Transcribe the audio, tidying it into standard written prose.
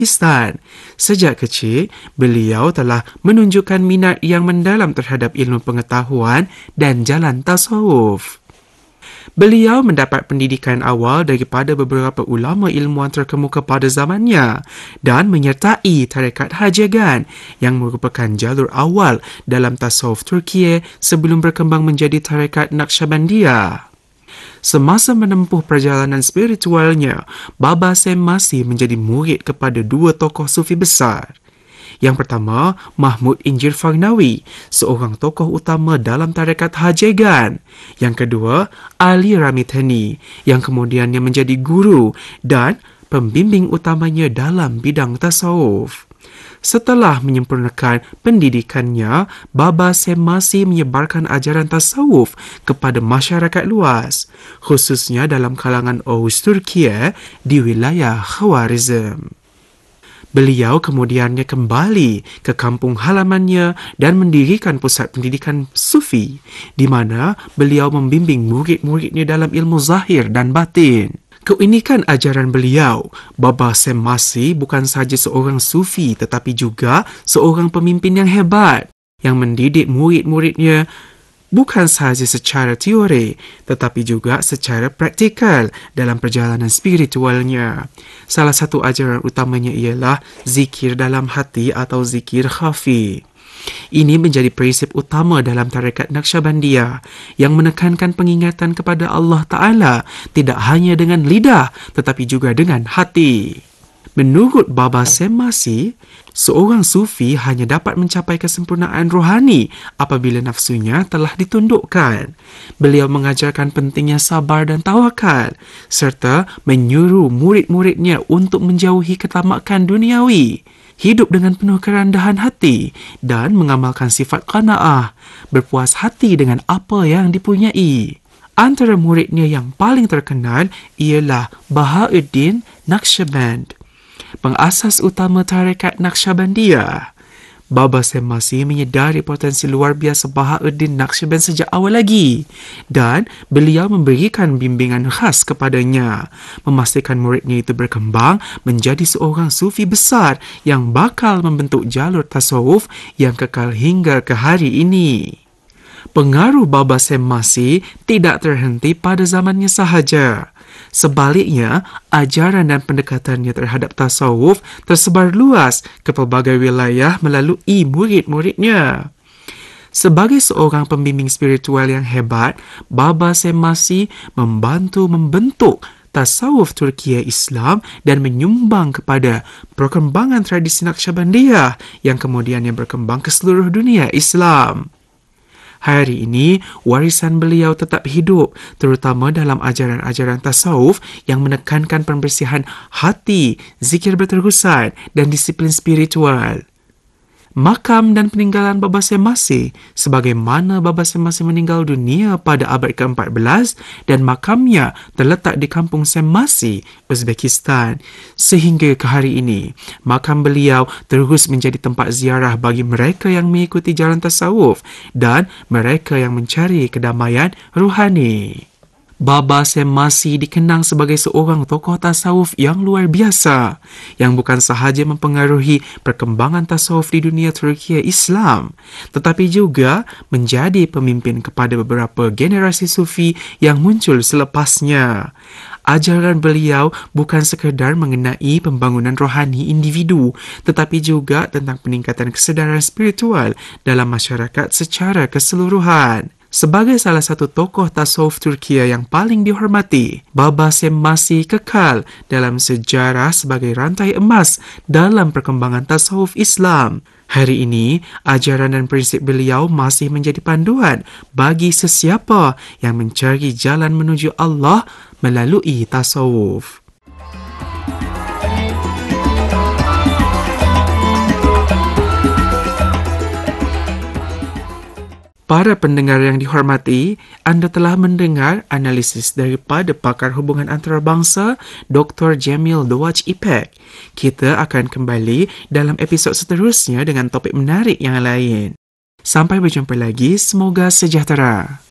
Uzbekistan. Sejak kecil, beliau telah menunjukkan minat yang mendalam terhadap ilmu pengetahuan dan jalan tasawuf. Beliau mendapat pendidikan awal daripada beberapa ulama ilmuwan terkemuka pada zamannya dan menyertai tarekat Hajegan yang merupakan jalur awal dalam tasawuf Turkiye sebelum berkembang menjadi tarekat Naqsyabandiyah. Semasa menempuh perjalanan spiritualnya, Baba Sam masih menjadi murid kepada dua tokoh sufi besar. Yang pertama, Mahmud Injil Farnawi, seorang tokoh utama dalam tarekat Hajegan. Yang kedua, Ali Ramithani, yang kemudiannya menjadi guru dan pembimbing utamanya dalam bidang tasawuf. Setelah menyempurnakan pendidikannya, Baba Sam masih menyebarkan ajaran tasawuf kepada masyarakat luas, khususnya dalam kalangan Oghuz Turkiye di wilayah Khwarizm. Beliau kemudiannya kembali ke kampung halamannya dan mendirikan pusat pendidikan sufi di mana beliau membimbing murid-muridnya dalam ilmu zahir dan batin. Keunikan ajaran beliau, Baba Sam masih bukan sahaja seorang sufi tetapi juga seorang pemimpin yang hebat yang mendidik murid-muridnya bukan sahaja secara teori, tetapi juga secara praktikal dalam perjalanan spiritualnya. Salah satu ajaran utamanya ialah zikir dalam hati atau zikir khafi. Ini menjadi prinsip utama dalam tarekat Naqsyabandiyah yang menekankan pengingatan kepada Allah Ta'ala tidak hanya dengan lidah tetapi juga dengan hati. Menurut Baba Sam Masih, seorang sufi hanya dapat mencapai kesempurnaan rohani apabila nafsunya telah ditundukkan. Beliau mengajarkan pentingnya sabar dan tawakal serta menyuruh murid-muridnya untuk menjauhi ketamakan duniawi, hidup dengan penuh kerendahan hati dan mengamalkan sifat qanaah, berpuas hati dengan apa yang dipunyai. Antara muridnya yang paling terkenal ialah Bahauddin Naqsyaband, pengasas utama tarekat Naqsyabandiyah. Baba Sam Masih menyedari potensi luar biasa Bahauddin Naqsyaband sejak awal lagi dan beliau memberikan bimbingan khas kepadanya, memastikan muridnya itu berkembang menjadi seorang sufi besar yang bakal membentuk jalur tasawuf yang kekal hingga ke hari ini. Pengaruh Baba Sam Masih tidak terhenti pada zamannya sahaja. Sebaliknya, ajaran dan pendekatannya terhadap tasawuf tersebar luas ke pelbagai wilayah melalui murid-muridnya. Sebagai seorang pembimbing spiritual yang hebat, Baba Sam Masih membantu membentuk tasawuf Turkiye Islam dan menyumbang kepada perkembangan tradisi Naqsyabandiyah yang kemudiannya berkembang ke seluruh dunia Islam. Hari ini, warisan beliau tetap hidup, terutama dalam ajaran-ajaran tasawuf yang menekankan pembersihan hati, zikir berterusan dan disiplin spiritual. Makam dan peninggalan Baba Sam Masih, sebagaimana Baba Sam Masih meninggal dunia pada abad ke-14 dan makamnya terletak di kampung Sam Masih, Uzbekistan. Sehingga ke hari ini, makam beliau terus menjadi tempat ziarah bagi mereka yang mengikuti jalan tasawuf dan mereka yang mencari kedamaian rohani. Baba Sam Masih dikenang sebagai seorang tokoh tasawuf yang luar biasa, yang bukan sahaja mempengaruhi perkembangan tasawuf di dunia Turkiye Islam, tetapi juga menjadi pemimpin kepada beberapa generasi sufi yang muncul selepasnya. Ajaran beliau bukan sekadar mengenai pembangunan rohani individu, tetapi juga tentang peningkatan kesedaran spiritual dalam masyarakat secara keseluruhan. Sebagai salah satu tokoh tasawuf Turkiye yang paling dihormati, Baba Sam Masih kekal dalam sejarah sebagai rantai emas dalam perkembangan tasawuf Islam. Hari ini, ajaran dan prinsip beliau masih menjadi panduan bagi sesiapa yang mencari jalan menuju Allah melalui tasawuf. Para pendengar yang dihormati, anda telah mendengar analisis daripada pakar hubungan antarabangsa Dr. Jamil Dewaj Ipek. Kita akan kembali dalam episod seterusnya dengan topik menarik yang lain. Sampai berjumpa lagi, semoga sejahtera.